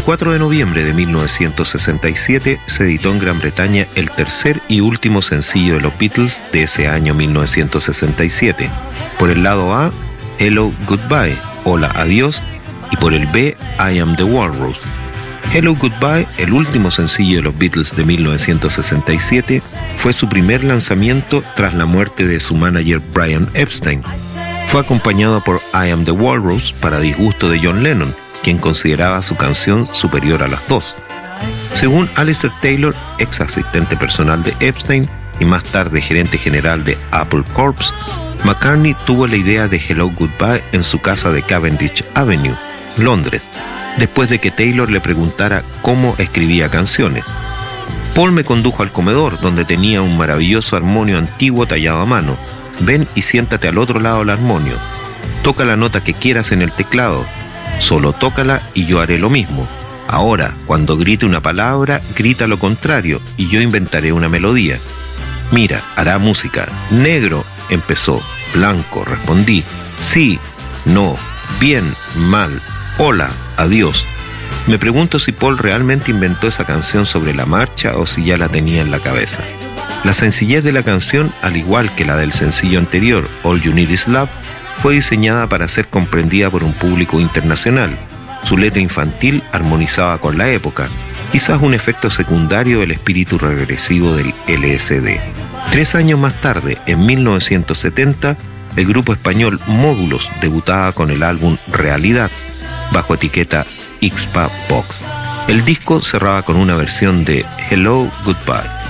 4 de noviembre de 1967 se editó en Gran Bretaña el tercer y último sencillo de los Beatles de ese año 1967. Por el lado A, Hello Goodbye, Hola Adiós, y por el B, I Am the Walrus. Hello Goodbye, el último sencillo de los Beatles de 1967, fue su primer lanzamiento tras la muerte de su manager Brian Epstein. Fue acompañado por I Am the Walrus para disgusto de John Lennon, quien consideraba su canción superior a las dos. Según Alistair Taylor, ex asistente personal de Epstein y más tarde gerente general de Apple Corps, McCartney tuvo la idea de Hello Goodbye en su casa de Cavendish Avenue, Londres, después de que Taylor le preguntara cómo escribía canciones. Paul me condujo al comedor, donde tenía un maravilloso armonio antiguo tallado a mano. Ven y siéntate al otro lado del armonio. Toca la nota que quieras en el teclado. Solo tócala y yo haré lo mismo. Ahora, cuando grite una palabra, grita lo contrario y yo inventaré una melodía. Mira, hará música. Negro, empezó. Blanco, respondí. Sí, no, bien, mal, hola, adiós. Me pregunto si Paul realmente inventó esa canción sobre la marcha o si ya la tenía en la cabeza. La sencillez de la canción, al igual que la del sencillo anterior, All You Need Is Love, fue diseñada para ser comprendida por un público internacional. Su letra infantil armonizaba con la época, quizás un efecto secundario del espíritu regresivo del LSD. 3 años más tarde, en 1970, el grupo español Módulos debutaba con el álbum Realidad, bajo etiqueta Ixpa Box. El disco cerraba con una versión de Hello Goodbye.